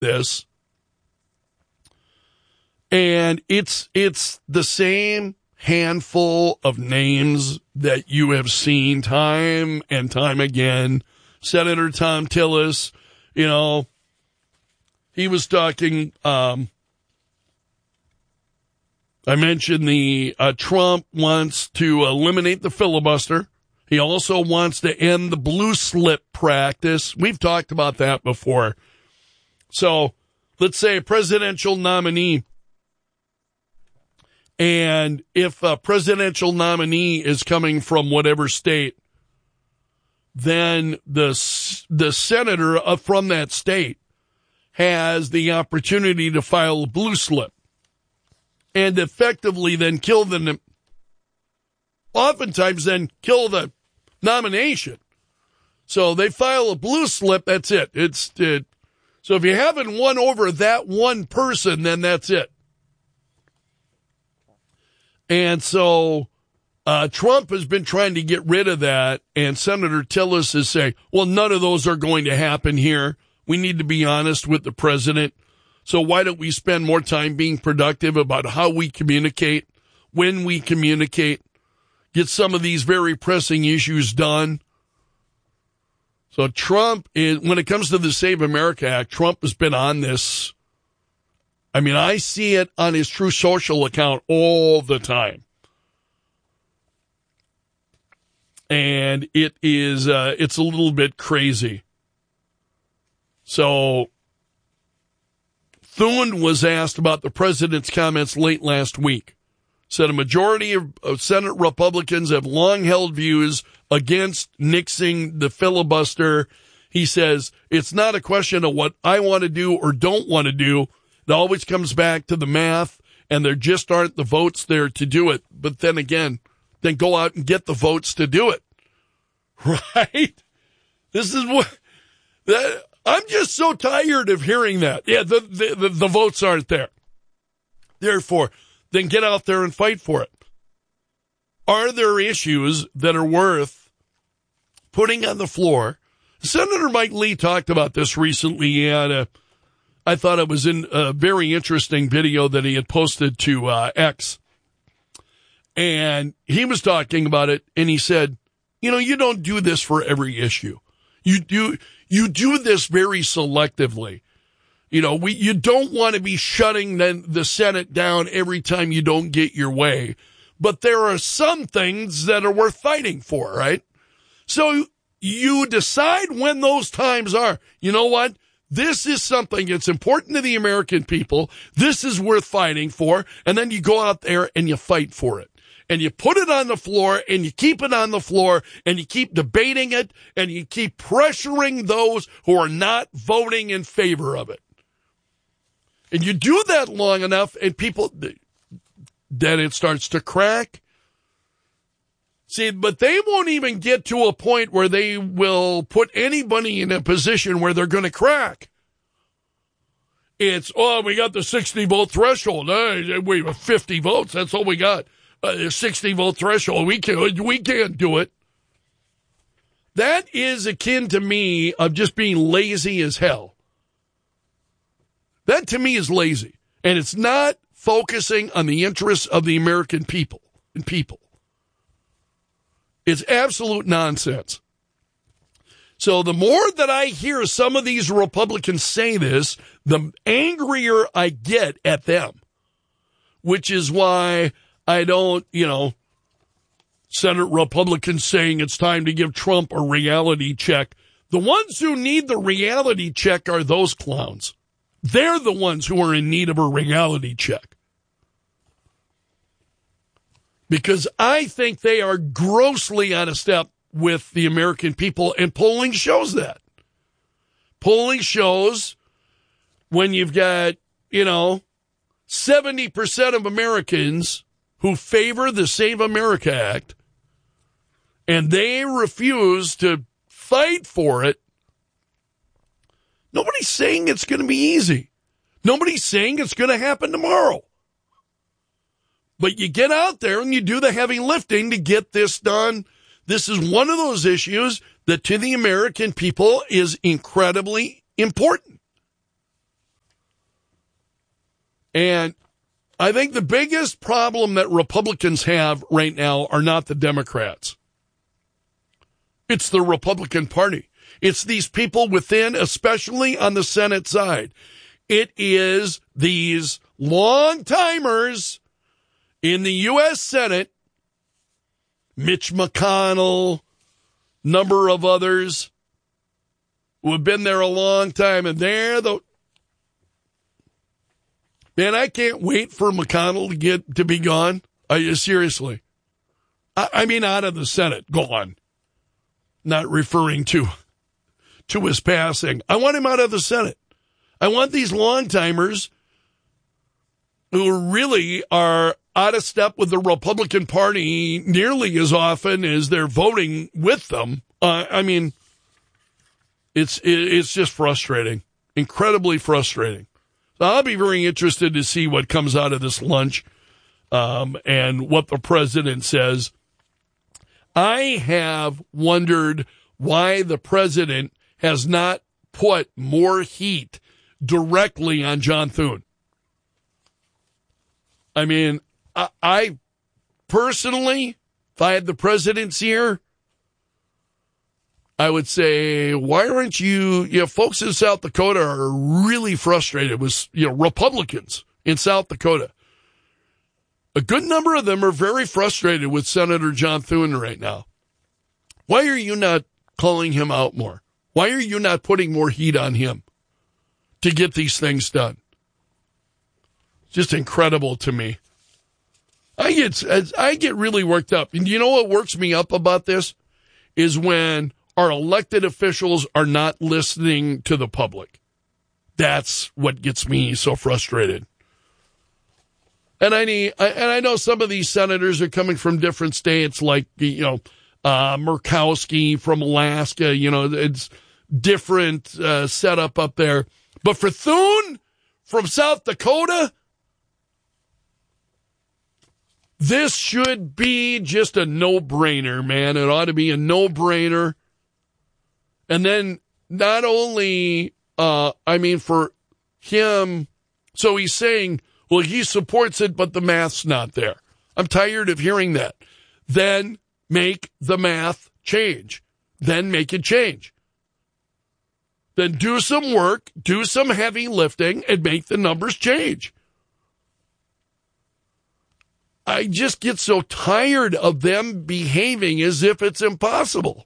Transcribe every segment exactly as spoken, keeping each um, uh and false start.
this. And it's it's the same handful of names that you have seen time and time again. Senator Thom Tillis, you know, he was talking, um, I mentioned the uh, Trump wants to eliminate the filibuster. He also wants to end the blue slip practice. We've talked about that before. So let's say a presidential nominee, and if a presidential nominee is coming from whatever state, then the the senator from that state has the opportunity to file a blue slip and effectively then kill the, oftentimes then kill the nomination. So they file a blue slip, that's it. It's it. So if you haven't won over that one person, then that's it. And so uh, Trump has been trying to get rid of that, and Senator Tillis is saying, well, none of those are going to happen here. We need to be honest with the president. So why don't we spend more time being productive about how we communicate, when we communicate, get some of these very pressing issues done. So Trump, is, when it comes to the Save America Act, Trump has been on this. I mean, I see it on his True Social account all the time. And it is, uh, it's a little bit crazy. So Thune was asked about the president's comments late last week. Said a majority of, of Senate Republicans have long held views against nixing the filibuster. He says, it's not a question of what I want to do or don't want to do. It always comes back to the math, and there just aren't the votes there to do it. But then again, then go out and get the votes to do it. Right? This is what that I'm just so tired of hearing that. Yeah, the, the, the, the votes aren't there. Therefore, then get out there and fight for it. Are there issues that are worth putting on the floor? Senator Mike Lee talked about this recently. He had a I thought it was in a very interesting video that he had posted to uh, X. And he was talking about it, and he said, you know, you don't do this for every issue. You do you do this very selectively. You know, we you don't want to be shutting the, the Senate down every time you don't get your way. But there are some things that are worth fighting for, right? So you decide when those times are. You know what? This is something that's important to the American people. This is worth fighting for. And then you go out there and you fight for it. And you put it on the floor and you keep it on the floor and you keep debating it and you keep pressuring those who are not voting in favor of it. And you do that long enough and people, then it starts to crack. See, but they won't even get to a point where they will put anybody in a position where they're going to crack. It's, oh, we got the sixty vote threshold. Hey, we have fifty votes. That's all we got. Uh, sixty vote threshold. We can't, we can't do it. That is akin to me of just being lazy as hell. That to me is lazy. And it's not focusing on the interests of the American people and people. It's absolute nonsense. So the more that I hear some of these Republicans say this, the angrier I get at them, which is why I don't, you know, Senate Republicans saying it's time to give Trump a reality check. The ones who need the reality check are those clowns. They're the ones who are in need of a reality check. Because I think they are grossly out of step with the American people, and polling shows that. Polling shows when you've got, you know, seventy percent of Americans who favor the Save America Act, and they refuse to fight for it. Nobody's saying it's going to be easy. Nobody's saying it's going to happen tomorrow. But you get out there and you do the heavy lifting to get this done. This is one of those issues that to the American people is incredibly important. And I think the biggest problem that Republicans have right now are not the Democrats. It's the Republican Party. It's these people within, especially on the Senate side. It is these long-timers in the U S Senate, Mitch McConnell, number of others who have been there a long time, and they're the... Man, I can't wait for McConnell to get to be gone. I, seriously. I, I mean, out of the Senate, gone. Not referring to, to his passing. I want him out of the Senate. I want these long-timers who really are out of step with the Republican Party nearly as often as they're voting with them. Uh, I mean, it's it, it's just frustrating, incredibly frustrating. So I'll be very interested to see what comes out of this lunch um, and what the president says. I have wondered why the president has not put more heat directly on John Thune. I mean, I, I personally, if I had the president's ear, I would say, why aren't you, you know, folks in South Dakota are really frustrated with, you know, Republicans in South Dakota. A good number of them are very frustrated with Senator John Thune right now. Why are you not calling him out more? Why are you not putting more heat on him to get these things done? Just incredible to me. I get I get really worked up. And you know what works me up about this is when our elected officials are not listening to the public. That's what gets me so frustrated. And I need, and I know some of these senators are coming from different states, like, you know, uh, Murkowski from Alaska. You know, it's different uh, setup up there. But for Thune from South Dakota, this should be just a no-brainer, man. It ought to be a no-brainer. And then not only, uh, I mean, for him, so he's saying, well, he supports it, but the math's not there. I'm tired of hearing that. Then make the math change. Then make it change. Then do some work, do some heavy lifting, and make the numbers change. I just get so tired of them behaving as if it's impossible.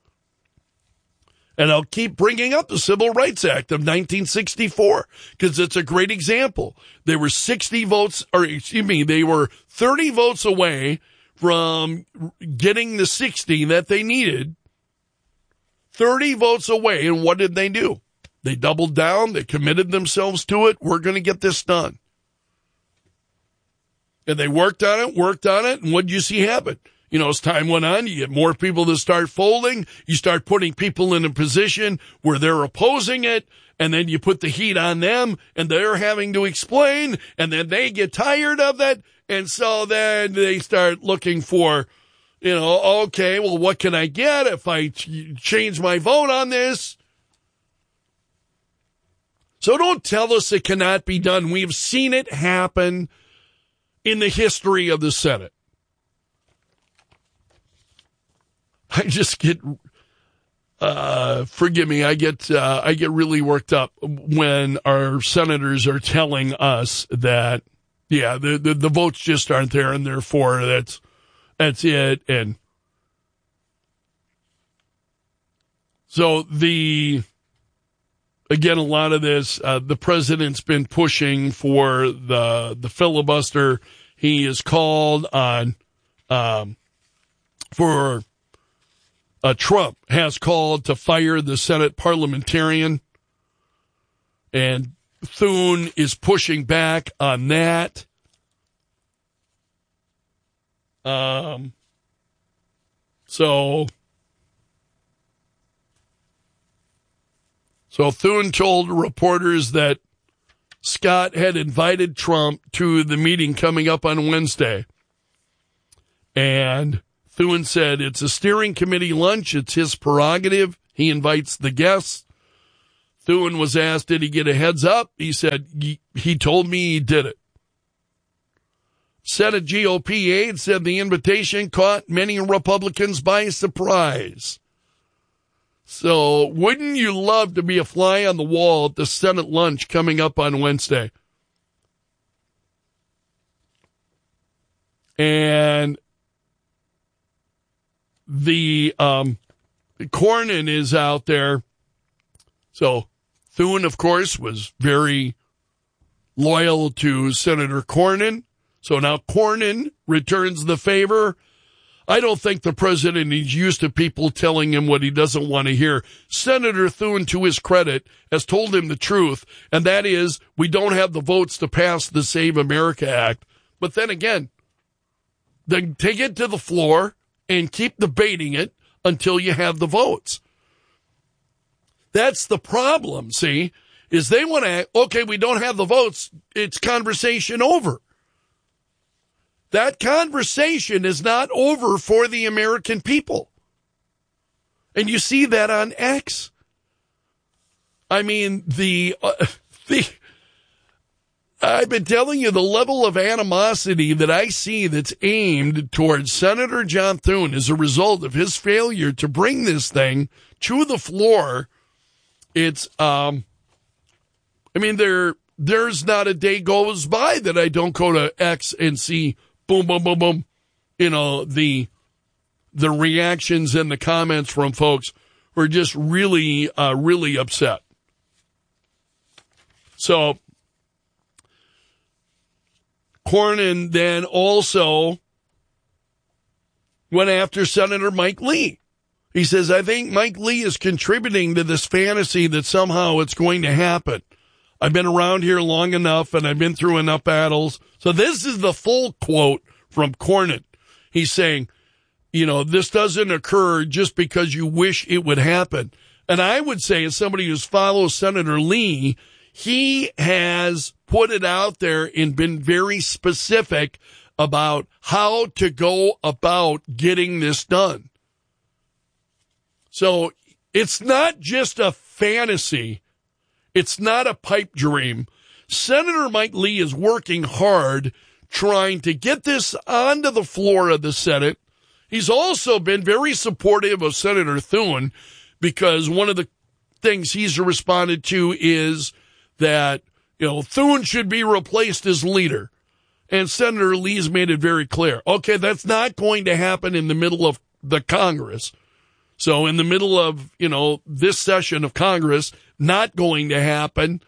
And I'll keep bringing up the Civil Rights Act of nineteen sixty-four because it's a great example. They were sixty votes, or excuse me, they were thirty votes away from getting the sixty that they needed. thirty votes away, and what did they do? They doubled down. They committed themselves to it. We're going to get this done. And they worked on it, worked on it, and what did you see happen? You know, as time went on, you get more people that start folding. You start putting people in a position where they're opposing it, and then you put the heat on them, and they're having to explain, and then they get tired of that, and so then they start looking for, you know, okay, well, what can I get if I ch- change my vote on this? So don't tell us it cannot be done. We've seen it happen in the history of the Senate. I just get, uh, forgive me, I get, uh, I get really worked up when our senators are telling us that, yeah, the, the, the votes just aren't there, and therefore that's, that's it. And so the, again, a lot of this, uh, the president's been pushing for the, the filibuster. He is called on, um, for, Uh, Trump has called to fire the Senate parliamentarian, and Thune is pushing back on that. Um, so, so Thune told reporters that Scott had invited Trump to the meeting coming up on Wednesday, and Thune said, it's a steering committee lunch. It's his prerogative. He invites the guests. Thune was asked, did he get a heads up? He said, he told me he did it. Senate G O P aide said the invitation caught many Republicans by surprise. So wouldn't you love to be a fly on the wall at the Senate lunch coming up on Wednesday? And the um, Cornyn is out there. So Thune, of course, was very loyal to Senator Cornyn. So now Cornyn returns the favor. I don't think the president is used to people telling him what he doesn't want to hear. Senator Thune, to his credit, has told him the truth, and that is we don't have the votes to pass the Save America Act. But then again, then take it to the floor and keep debating it until you have the votes. That's the problem, see, is they want to, okay, we don't have the votes, it's conversation over. That conversation is not over for the American people. And you see that on X. I mean, the, uh, the, I've been telling you the level of animosity that I see that's aimed towards Senator John Thune as a result of his failure to bring this thing to the floor. It's, um, I mean, there, there's not a day goes by that I don't go to X and see boom, boom, boom, boom, you know, the the reactions and the comments from folks who are just really, uh, really upset. So Cornyn then also went after Senator Mike Lee. He says, I think Mike Lee is contributing to this fantasy that somehow it's going to happen. I've been around here long enough and I've been through enough battles. So this is the full quote from Cornyn. He's saying, you know, this doesn't occur just because you wish it would happen. And I would say, as somebody who's followed Senator Lee, he has put it out there and been very specific about how to go about getting this done. So it's not just a fantasy. It's not a pipe dream. Senator Mike Lee is working hard trying to get this onto the floor of the Senate. He's also been very supportive of Senator Thune because one of the things he's responded to is that, you know, Thune should be replaced as leader. And Senator Lee's made it very clear. Okay, that's not going to happen in the middle of the Congress. So in the middle of, you know, this session of Congress, not going to happen.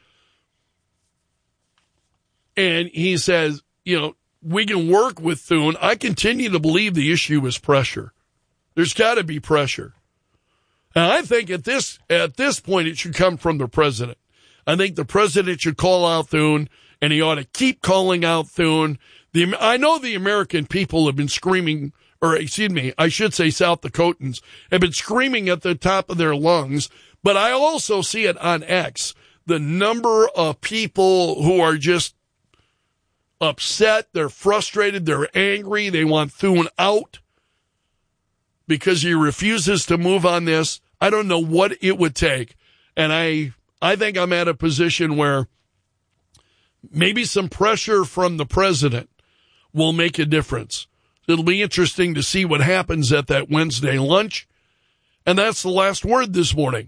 And he says, you know, we can work with Thune. I continue to believe the issue is pressure. There's got to be pressure. And I think at this at this point it should come from the president. I think the president should call out Thune, and he ought to keep calling out Thune. The, I know the American people have been screaming, or excuse me, I should say South Dakotans, have been screaming at the top of their lungs, but I also see it on X. The number of people who are just upset, they're frustrated, they're angry, they want Thune out because he refuses to move on this. I don't know what it would take. And I I think I'm at a position where maybe some pressure from the president will make a difference. It'll be interesting to see what happens at that Wednesday lunch. And that's the last word this morning.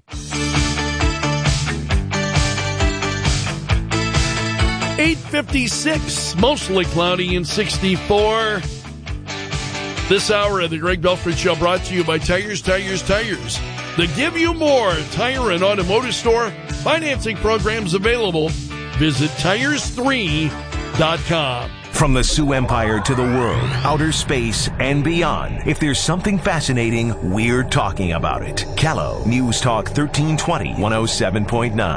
eight fifty-six, mostly cloudy and sixty-four. This hour of the Greg Belford Show brought to you by Tires, Tires, Tires. The Give You More Tire and Automotive Store. Financing programs available. Visit tires three dot com. From the Sioux Empire to the world, outer space, and beyond, if there's something fascinating, we're talking about it. Callow, News Talk thirteen twenty, one oh seven point nine.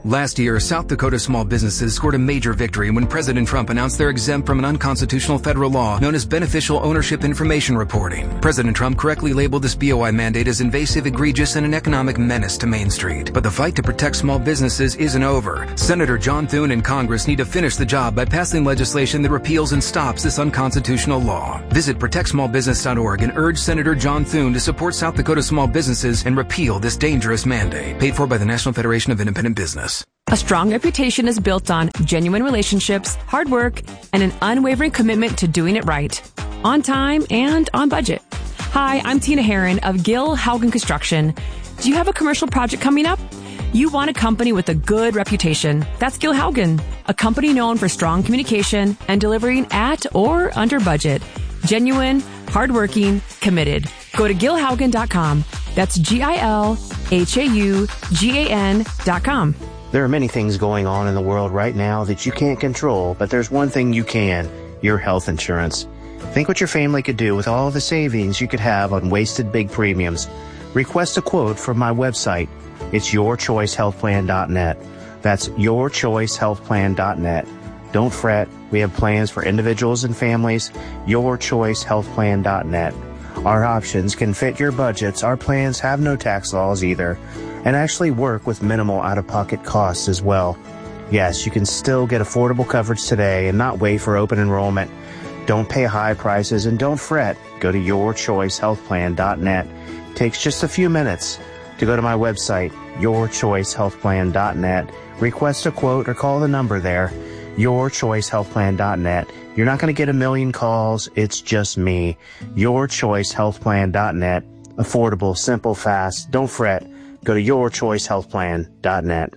Last year, South Dakota small businesses scored a major victory when President Trump announced they're exempt from an unconstitutional federal law known as Beneficial Ownership Information Reporting. President Trump correctly labeled this B O I mandate as invasive, egregious, and an economic menace to Main Street. But the fight to protect small businesses isn't over. Senator John Thune and Congress need to finish the job by passing legislation that repeals and stops this unconstitutional law. Visit protect small business dot org and urge Senator John Thune to support South Dakota small businesses and repeal this dangerous mandate. Paid for by the National Federation of Independent Business. A strong reputation is built on genuine relationships, hard work, and an unwavering commitment to doing it right, on time and on budget. Hi, I'm Tina Herron of Gil Haugen Construction. Do you have a commercial project coming up? You want a company with a good reputation. That's Gil Haugen, a company known for strong communication and delivering at or under budget. Genuine, hardworking, committed. Go to gil haugen dot com. That's G I L H A U G A N dot com. There are many things going on in the world right now that you can't control, but there's one thing you can, your health insurance. Think what your family could do with all the savings you could have on wasted big premiums. Request a quote from my website. It's your choice health plan dot net. That's your choice health plan dot net. Don't fret. We have plans for individuals and families. your choice health plan dot net. Our options can fit your budgets. Our plans have no tax laws either, and actually work with minimal out-of-pocket costs as well. Yes, you can still get affordable coverage today and not wait for open enrollment. Don't pay high prices and don't fret. Go to your choice health plan dot net. It takes just a few minutes to go to my website, your choice health plan dot net. Request a quote or call the number there, your choice health plan dot net. You're not going to get a million calls. It's just me. your choice health plan dot net. Affordable, simple, fast. Don't fret. Go to your choice health plan dot net.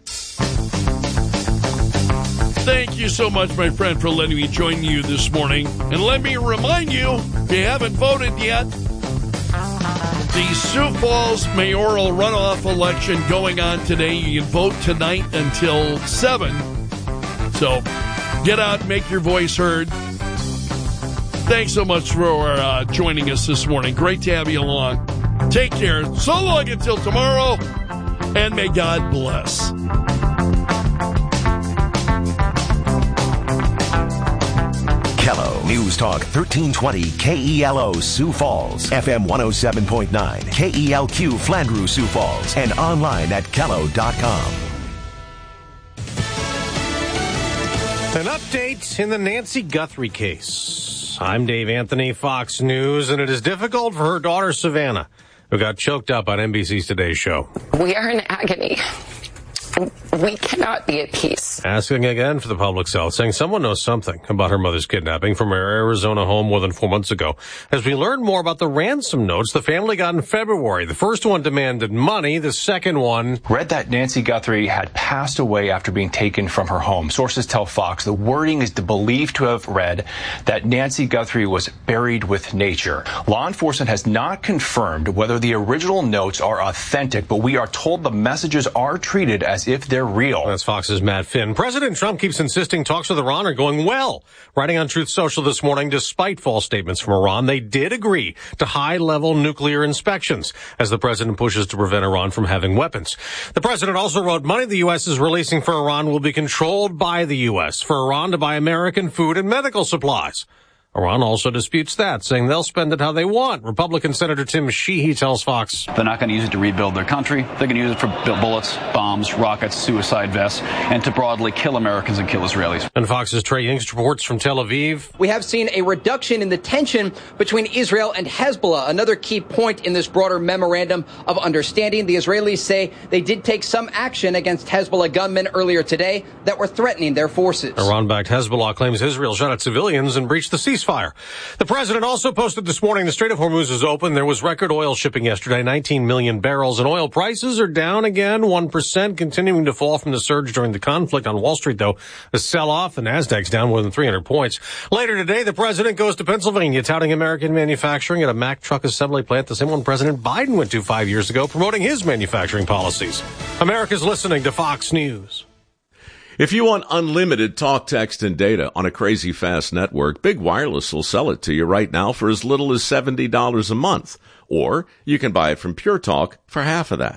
Thank you so much, my friend, for letting me join you this morning. And let me remind you, if you haven't voted yet, the Sioux Falls mayoral runoff election going on today. You can vote tonight until seven. So get out and make your voice heard. Thanks so much for uh, joining us this morning. Great to have you along. Take care. So long until tomorrow, and may God bless. Kello News Talk thirteen twenty K E L O Sioux Falls, F M one oh seven point nine, K E L Q Flandreau Sioux Falls, and online at kello dot com. An update in the Nancy Guthrie case. I'm Dave Anthony, Fox News, and it is difficult for her daughter, Savannah, who got choked up on N B C's Today Show. We are in agony. We cannot be at peace. Asking again for the public's health, saying someone knows something about her mother's kidnapping from her Arizona home more than four months ago. As we learn more about the ransom notes the family got in February, the first one demanded money, the second one read that Nancy Guthrie had passed away after being taken from her home. Sources tell Fox the wording is believed to have read that Nancy Guthrie was buried with nature. Law enforcement has not confirmed whether the original notes are authentic, but we are told the messages are treated as if they're real. That's Fox's Matt Finn. President Trump keeps insisting talks with Iran are going well. Writing on Truth Social this morning, despite false statements from Iran, they did agree to high-level nuclear inspections as the president pushes to prevent Iran from having weapons. The president also wrote money the U S is releasing for Iran will be controlled by the U S for Iran to buy American food and medical supplies. Iran also disputes that, saying they'll spend it how they want. Republican Senator Tim Sheehy tells Fox they're not going to use it to rebuild their country. They're going to use it for bullets, bombs, rockets, suicide vests, and to broadly kill Americans and kill Israelis. And Fox's Trey Yingst reports from Tel Aviv. We have seen a reduction in the tension between Israel and Hezbollah, another key point in this broader memorandum of understanding. The Israelis say they did take some action against Hezbollah gunmen earlier today that were threatening their forces. Iran-backed Hezbollah claims Israel shot at civilians and breached the ceasefire. Fire. The president also posted this morning the Strait of Hormuz is open. There was record oil shipping yesterday, nineteen million barrels, and oil prices are down again, one percent, continuing to fall from the surge during the conflict. On Wall Street, though, the sell-off, the Nasdaq's down more than three hundred points. Later today, the president goes to Pennsylvania, touting American manufacturing at a Mack truck assembly plant, the same one President Biden went to five years ago, promoting his manufacturing policies. America's listening to Fox News. If you want unlimited talk, text, and data on a crazy fast network, Big Wireless will sell it to you right now for as little as seventy dollars a month. Or you can buy it from Pure Talk for half of that.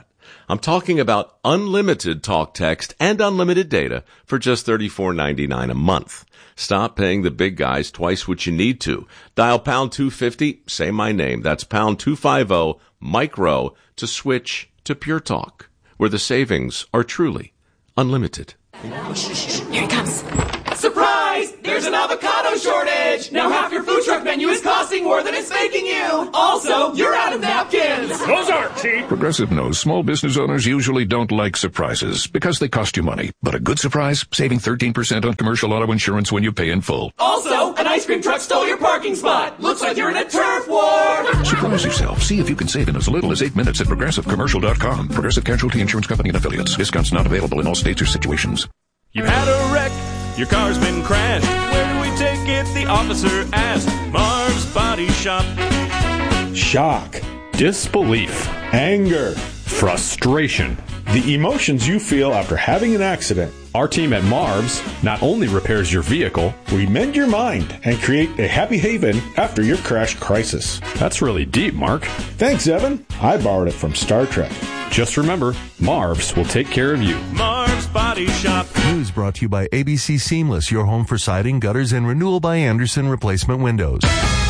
I'm talking about unlimited talk, text, and unlimited data for just thirty-four ninety-nine a month. Stop paying the big guys twice what you need to. Dial pound two fifty, say my name. That's pound two fifty, micro, to switch to Pure Talk, where the savings are truly unlimited. Here he comes. Surprise! There's an avocado shortage! Now half your food truck menu is costing more than it's making you! Also, you're out of napkins! Those aren't cheap! Progressive knows small business owners usually don't like surprises because they cost you money. But a good surprise? Saving thirteen percent on commercial auto insurance when you pay in full. Also, an ice cream truck stole your parking spot! Looks like you're in a turf war! Surprise yourself. See if you can save in as little as eight minutes at progressive commercial dot com. Progressive Casualty Insurance Company and Affiliates. Discounts not available in all states or situations. You've had a wreck. Your car's been crashed. Where do we take it? The officer asked. Marv's Body Shop. Shock, disbelief, anger, frustration. The emotions you feel after having an accident. Our team at Marv's not only repairs your vehicle, we mend your mind and create a happy haven after your crash crisis. That's really deep, Mark. Thanks, Evan. I borrowed it from Star Trek. Just remember, Marv's will take care of you. Marv's Body Shop. News brought to you by A B C Seamless, your home for siding, gutters, and renewal by Anderson replacement windows.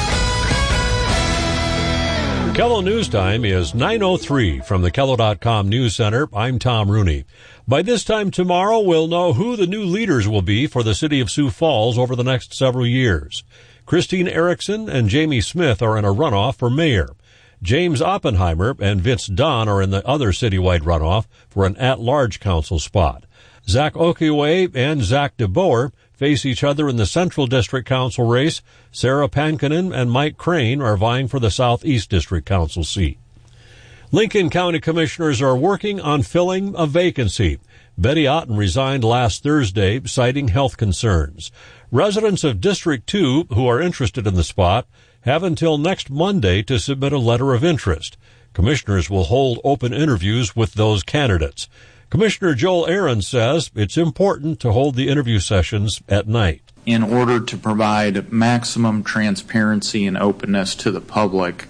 Kello News Time is nine oh three from the Kello dot com News Center. I'm Tom Rooney. By this time tomorrow, we'll know who the new leaders will be for the city of Sioux Falls over the next several years. Christine Erickson and Jamie Smith are in a runoff for mayor. James Oppenheimer and Vince Dunn are in the other citywide runoff for an at-large council spot. Zach Okiwe and Zach DeBoer face each other in the Central District Council race. Sarah Pankinen and Mike Crane are vying for the Southeast District Council seat. Lincoln County Commissioners are working on filling a vacancy. Betty Otten resigned last Thursday, citing health concerns. Residents of District two who are interested in the spot have until next Monday to submit a letter of interest. Commissioners will hold open interviews with those candidates. Commissioner Joel Aaron says it's important to hold the interview sessions at night. In order to provide maximum transparency and openness to the public,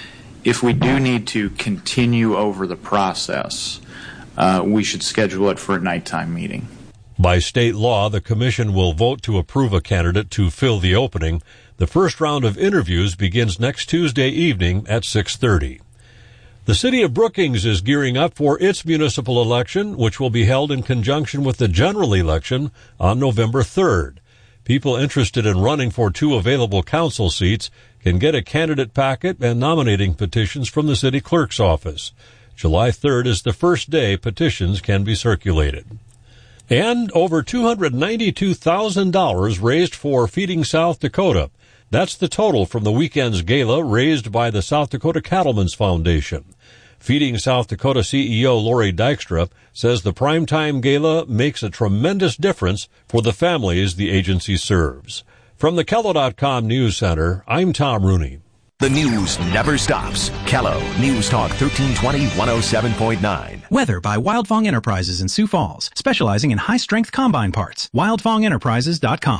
if we do need to continue over the process, uh, we should schedule it for a nighttime meeting. By state law, the commission will vote to approve a candidate to fill the opening. The first round of interviews begins next Tuesday evening at six thirty. The city of Brookings is gearing up for its municipal election, which will be held in conjunction with the general election on November third. People interested in running for two available council seats can get a candidate packet and nominating petitions from the city clerk's office. July third is the first day petitions can be circulated. And over two hundred ninety-two thousand dollars raised for Feeding South Dakota. That's the total from the weekend's gala raised by the South Dakota Cattlemen's Foundation. Feeding South Dakota C E O Lori Dykstra says the primetime gala makes a tremendous difference for the families the agency serves. From the Kello dot com News Center, I'm Tom Rooney. The news never stops. Kello News Talk thirteen twenty, one oh seven point nine. Weather by Wildfong Enterprises in Sioux Falls, specializing in high-strength combine parts. wildfong enterprises dot com.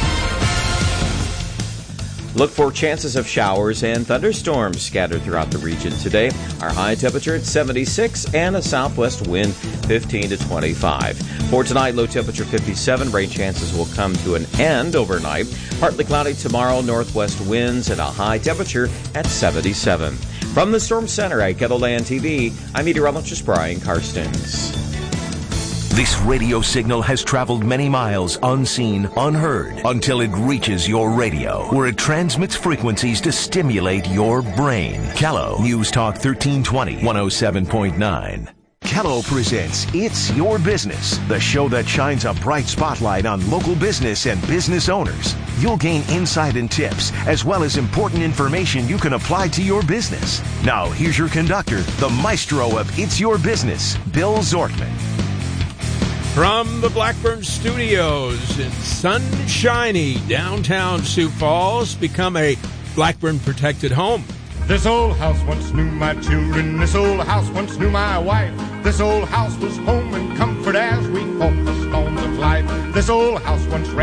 Look for chances of showers and thunderstorms scattered throughout the region today. Our high temperature at seventy-six and a southwest wind fifteen to twenty-five. For tonight, low temperature fifty-seven. Rain chances will come to an end overnight. Partly cloudy tomorrow, northwest winds and a high temperature at seventy-seven. From the Storm Center at Kettleland T V, I'm meteorologist Brian Karstens. This radio signal has traveled many miles unseen, unheard, until it reaches your radio, where it transmits frequencies to stimulate your brain. Kello News Talk thirteen twenty, one oh seven point nine. Kello presents It's Your Business, the show that shines a bright spotlight on local business and business owners. You'll gain insight and tips, as well as important information you can apply to your business. Now, here's your conductor, the maestro of It's Your Business, Bill Zortman. From the Blackburn Studios in sunshiny downtown Sioux Falls, become a Blackburn protected home. This old house once knew my children. This old house once knew my wife. This old house was home and comfort as we fought the storms of life. This old house once ran